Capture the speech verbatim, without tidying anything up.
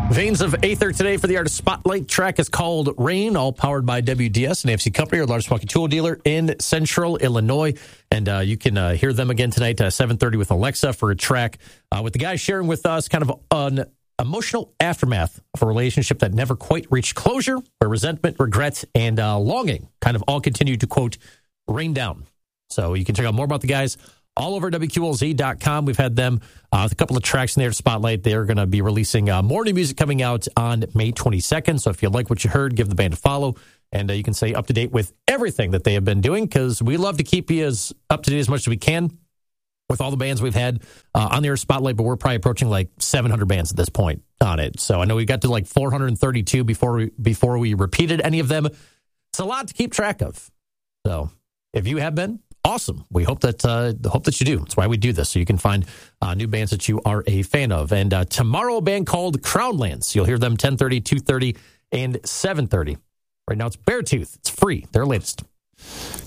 Veins of Aether today for the Artist Spotlight. Track is called Rain, all powered by W D S, an A F C company, our largest walkie tool dealer in Central Illinois. And uh, you can uh, hear them again tonight at seven thirty with Alexa for a track uh, with the guys sharing with us kind of an emotional aftermath of a relationship that never quite reached closure, where resentment, regret, and uh, longing kind of all continue to, quote, rain down. So you can check out more about the guys all over W Q L Z dot com. We've had them uh, with a couple of tracks in there to Spotlight. They're going to be releasing uh, more new music coming out on May twenty-second. So if you like what you heard, give the band a follow. And uh, you can stay up to date with everything that they have been doing, because we love to keep you as up to date as much as we can with all the bands we've had uh, on the Air Spotlight. But we're probably approaching like seven hundred bands at this point on it. So I know we got to like four hundred thirty-two before we, before we repeated any of them. It's a lot to keep track of. So if you have been, awesome. We hope that uh, hope that you do. That's why we do this, so you can find uh, new bands that you are a fan of. And uh, tomorrow, a band called Crownlands. You'll hear them ten thirty, two thirty, and seven thirty. Right now, it's Beartooth. It's free. Their latest.